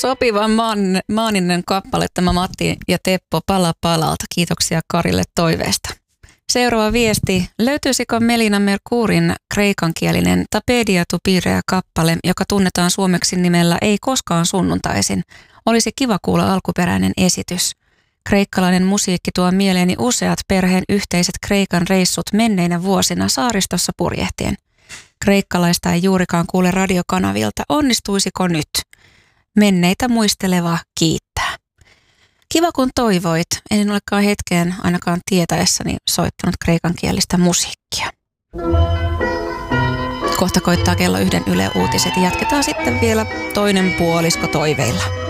Sopivan maaninen kappale tämä Matti ja Teppo Pala palalta. Kiitoksia Karille toiveesta. Seuraava viesti. Löytyisikö Melina Mercourin kreikankielinen Tapedia tu Pirea kappale, joka tunnetaan suomeksi nimellä Ei koskaan sunnuntaisin? Olisi kiva kuulla alkuperäinen esitys. Kreikkalainen musiikki tuo mieleeni useat perheen yhteiset Kreikan reissut menneinä vuosina saaristossa purjehtien. Kreikkalaista ei juurikaan kuule radiokanavilta. Onnistuisiko nyt? Menneitä muisteleva kiittää. Kiva kun toivoit. En olekaan hetkeen ainakaan tietäessäni soittanut kreikankielistä musiikkia. Kohta koittaa kello 1 Yle Uutiset. Jatketaan sitten vielä toinen puolisko toiveilla.